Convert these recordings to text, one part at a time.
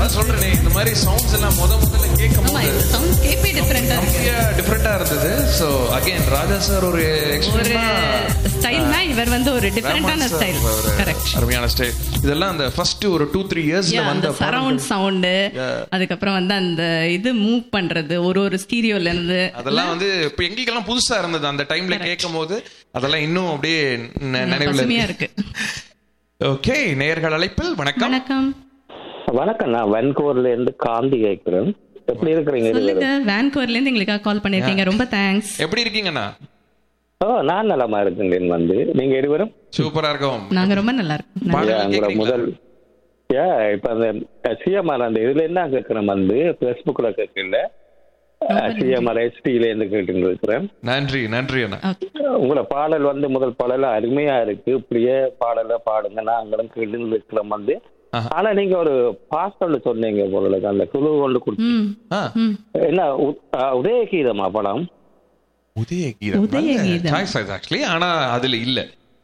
அதான் சொல்றேனே, இந்த மாதிரி சவுண்ட்ஸ் எல்லாம் முதல்ல கேட்கும்போது சவுண்ட் கேப்பே டிஃபரெண்டா இருந்தது. ஸோ அகைன் ராஜா சார் ஒரு ஸ்டைல்னா இவர் வந்து ஒரு டிஃபரெண்டான ஸ்டைல். கரெக்ட், அருமையான ஸ்டைல். இதெல்லாம் அந்த ஃபர்ஸ்ட் ஒரு 2-3 இயர்ஸ்ல அந்த சரவுண்ட் சவுண்ட், அதுக்கப்புறம் வந்து அந்த இது மூவ் பண்றது ஒரு ஸ்டீரியோல இருந்து, அதெல்லாம் வந்து இப்ப எங்களுக்கெல்லாம் புதுசா இருந்தது அந்த டைம்ல கேட்கும் போது. அதெல்லாம் இன்னும் அப்படியே நினைவுல இருக்கு. ஓகே, நேயர்கள் அழைப்பில் வணக்கம். வணக்கம். வணக்கம், நான் வான்கூவர்ல இருந்து காந்தி கேட்கிறேன். எப்படி இருக்கீங்க? சொல்லுங்க, வான்கூவர்ல இருந்து எங்களுக்காக கால் பண்ணிருக்கீங்க, ரொம்ப தேங்க்ஸ். எப்படி இருக்கீங்கண்ணா? நான் நலமா இருக்கேன். வந்து நீங்க இருவரும் சூப்பரா இருக்கோம். நாங்க ரொம்ப நல்லா இருக்கோம். முதல் இப்ப அந்த சிஎம்ஆர் அந்த இதுல என்ன கேட்கிறேன், வந்து பேஸ்புக்ல கேட்கல, சிஎம்ஆர் HDல இருந்து கேட்டு இருக்கிறேன். நன்றி நன்றி அண்ணா. உங்களோட பாடல் வந்து முதல் பாடல அருமையா இருக்கு. இப்படியே பாடல பாடுங்க, நாங்களும் கேட்டு இருக்கிறோம். வந்து ஆனா நீங்க ஒரு பாஸ்டர்ல சொன்னீங்க போல, அந்த குழு கொண்டு கொடுத்து என்ன உதயகீதமா படம்? உதயகீதம் ஆக்சுவலி, ஆனா அதுல இல்ல.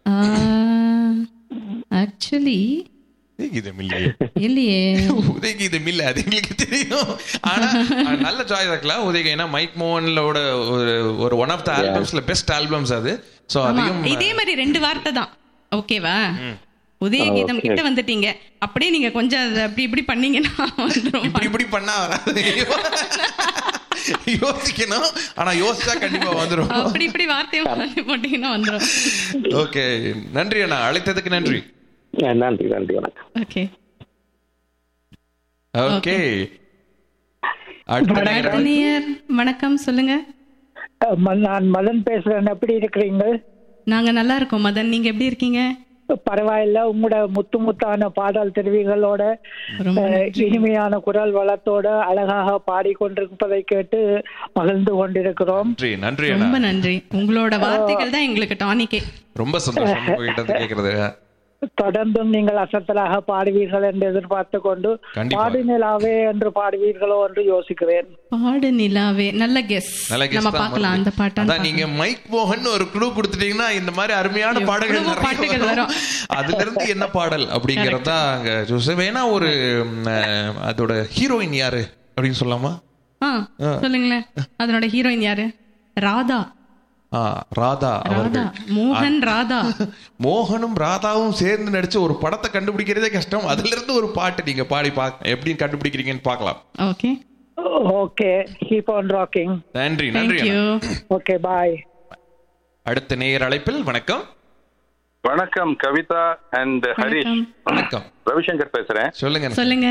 ஆக்சுவலி இல்லையே, உதயகீதம் இல்ல, அது எங்களுக்கு தெரியும். ஆனா நல்ல சாய்ஸ் ஆக்கலாம் உதயகீதம். ஏன்னா மைக் மோகன்லோட ஒரு one of the ஆல்பம்ஸ்ல best albums அது. சோ அதையும் இதே மாதிரி 2 வார்த்தை தான். ஓகேவா? உதயகீதம் கிட்ட வந்துட்டீங்க. அப்படியே நீங்க கொஞ்சம் அப்படி இப்படி பண்ணீங்கன்னா இப்படி பண்ணா வராது, யோசிக்கணும். ஆனா யோசிச்சா கண்டிப்பா வந்துரும். அப்படி இப்படி வார்த்தையை போட்டீங்கன்னா வந்துரும். ஓகே, நன்றி அண்ணா, அழைத்ததுக்கு நன்றி. நன்றி நன்றி, வணக்கம். ஓகே ஓகே, வணக்கம், சொல்லுங்க. நான் மதன் பேசுறேன். எப்படி இருக்கிறீங்க? நாங்க நல்லா இருக்கோம் மதன், நீங்க எப்படி இருக்கீங்க? பரவாயில்ல. உங்களோட முத்தான பாடல் தெரிவிகளோட இனிமையான குரல் வளத்தோட அழகாக பாடிக்கொண்டிருப்பதை கேட்டு மகிழ்ந்து கொண்டிருக்கிறோம். நன்றி, ரொம்ப நன்றி. உங்களோட வார்த்தைகள் தான் எங்களுக்கு டானிக்கே. ரொம்ப சந்தோஷம் கேக்குறது. தொடர்ந்தும் நீங்கள் அசத்தலாக பாடுவீர்கள் என்று எதிர்பார்த்து கொண்டு பாடு நிலாவே என்று பாடுவீர்களோ என்று யோசிக்கிறேன். பாடு நிலாவே நல்ல கெஸ். நம்ம பார்க்கலாம் அந்த பாட்டை. அதான் நீங்க மைக் மோகன் ஒரு க்ளூ கொடுத்துட்டீங்கன்னா இந்த மாதிரி அருமையான பாடல்கள் வரும். அதுல இருந்து என்ன பாடல் அப்படிங்கறதா அங்க ஜோசவேனா ஒரு அதோட ஹீரோயின் யாரு அப்படின்னு சொல்லலாமா? சொல்லுங்களேன். அதனோட ஹீரோயின் யாரு? ராதா. ராதா அவர்கள். மோகன் ராதா. மோகனும் ராதாவும் சேர்ந்து நடிச்ச ஒரு படத்தை கண்டுபிடிக்கிறதே கஷ்டம். அதுல இருந்து ஒரு பாட்டு நீங்க பாடி எப்படி கண்டுபிடிக்கிறீங்கன்னு பார்க்கலாம். Okay okay, keep on rocking. நன்றி நன்றி. Okay, by. அடுத்த நேயர் அழைப்பில் வணக்கம். வணக்கம் கவிதா அண்ட் ஹரிஷ். வணக்கம், ரவிசங்கர் பேசுறேன். சொல்லுங்க.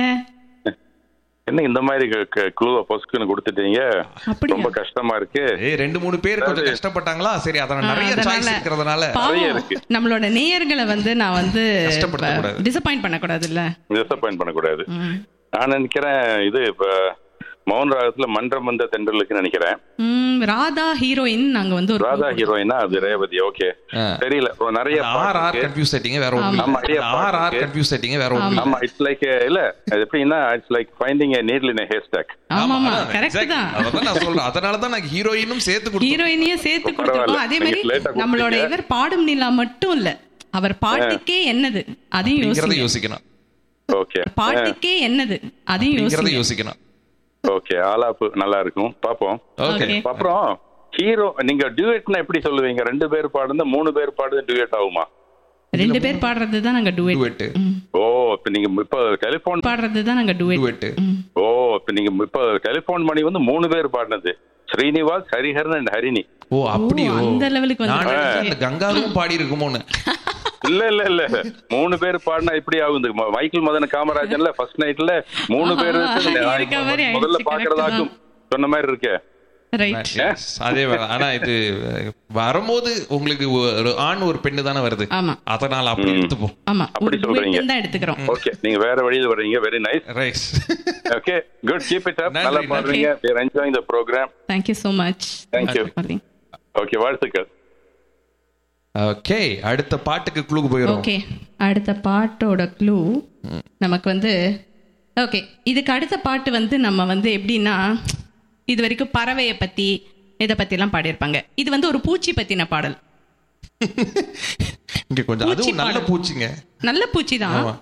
என்ன இந்த மாதிரி க்ளூவை பொஸ்க்குன்னு கொடுத்துட்டீங்க? ரொம்ப கஷ்டமா இருக்கு. 2-3 பேர் கொஞ்சம் கஷ்டப்பட்டாங்களா? சரி, அதனால நிறைய சாய்ஸ் இருக்கிறதுனால நிறைய இருக்கு. நம்மளோட நேயர்களை வந்து நான் வந்து டிசப்பாயிண்ட் பண்ணக்கூடாது. டிசப்பாயிண்ட் பண்ணக்கூடாது. நான் நினைக்கிறேன் இது இப்ப மௌன ராகத்துல மன்றம் வந்த தென்றலுக்கு நினைக்கிறேன். ராதா ஹீரோயின். நாங்க வந்து ராதா ஹீரோயினா அது ரேவதி. ஓகே, தெரியல. நிறைய கன்ஃபியூஸ் ஆயிட்டீங்க வேற ஒண்ணு. கன்ஃபியூஸ் ஆயிட்டீங்க வேற ஒண்ணு. ஆமா, இட்ஸ் லைக் இல்ல அது எப்படின்னா it's like finding a needle in a haystack. ஆமாமா, கரெக்ட் தான். அதான் நான் சொல்றேன். அதனால தான் நான் ஹீரோயினும் சேர்த்து கொடுத்தேன். ஹீரோயினியும் சேர்த்து கொடுத்தோம். அதே மாதிரி நம்மளோட இவர் பாடும் நிலா மட்டும் இல்ல, அவர் பாட்டுக்கே என்னது அதையும் யோசிக்கணும். ஓகே, பாட்டுக்கே என்னது அதையும் யோசிக்கணும். ஓகே, ஆலாப்பு நல்லா இருக்கும், பாப்போம். அப்புறம் ஹீரோ நீங்க டியூயட்னா எப்படி சொல்லுவீங்க? 2 பேர் பாடுறது 3 பேர் பாடுறது டியூயட் ஆகுமா? 2 பேர் பாடுறது தான் நாங்க டுயட். ஓ, இப்ப நீங்க இப்ப டெலிபோன் பாடுறது தான் நாங்க டுயட். ஓ, இப்ப நீங்க இப்ப டெலிபோன் மணி வந்து 3 பேர் பாடுனது ஸ்ரீனிவாஸ், ஹரிஹரன் அண்ட் ஹரிணி. ஓ, அப்படியே அந்த லெவலுக்கு வந்து கங்காவும் பாடி இருக்குமோன்னு. இல்ல இல்ல இல்ல 3 பேர் பாடினா இப்படி ஆகுது. மைக்கேல் மதன காமராஜன்ல ஃபர்ஸ்ட் நைட்ல 3 பேர் முதல்ல பாக்குறதாக்கும் சொன்ன மாதிரி இருக்கே. அதே ஆனா இது வரும்போது உங்களுக்கு ஒரு ஆண் ஒரு பெண்ணு தானே வருது, அதனால அப்படி எடுத்துப்போம். அப்படி சொல்றீங்க. ஓகே, நீங்க வேற வழியில வர்றீங்க. Very nice. Right. Okay, good. Keep it up. நல்லா பாடுறீங்க. we are enjoying the program. thank you so much. thank you. Okay, வாழ்த்துக்கள். ஓகே, அடுத்த பாட்டுக்கு க்ளூ போயிரும். ஓகே, அடுத்த பாட்டோட க்ளூ நமக்கு வந்து ஓகே, இதுக்கு அடுத்த பாட்டு வந்து நம்ம வந்து எப்படின்னா இது வரைக்கும் பறவையை பத்தி இதை பத்தி எல்லாம் பாடியிருப்பாங்க. இது வந்து ஒரு பூச்சி பத்தின பாடல். இங்க கொஞ்சம் அதுவும் நல்ல பூச்சிங்க. நல்ல பூச்சி தான்.